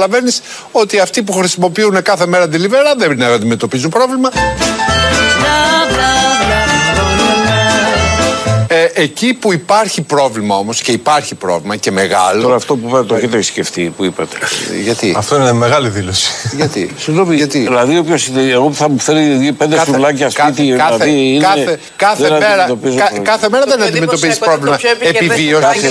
καταλαβαίνεις ότι αυτοί που χρησιμοποιούν κάθε μέρα delivery δεν αντιμετωπίζουν πρόβλημα. Εκεί που υπάρχει πρόβλημα όμως, και υπάρχει πρόβλημα και μεγάλο. Τώρα αυτό που είπατε το έχετε σκεφτεί, που είπατε. Γιατί? Αυτό είναι μεγάλη δήλωση. Γιατί? Συγγνώμη, γιατί? Δηλαδή, όποιος εγώ που θα μου φέρει 5 σουβλάκια σπίτι, κάθε μέρα δεν αντιμετωπίζει πρόβλημα επιβίωσης.